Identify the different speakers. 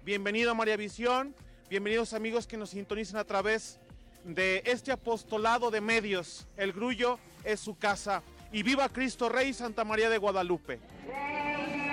Speaker 1: Bienvenido a María Visión, bienvenidos amigos que nos sintonizan a través de este apostolado de medios. El Grullo es su casa. Y viva Cristo Rey, Santa María de Guadalupe.